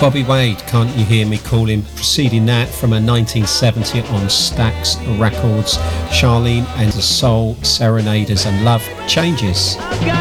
Bobby Wade, Can't You Hear Me Calling? Preceding that from a 1970 on Stax Records, Charlene and the Soul Serenaders and Love Changes.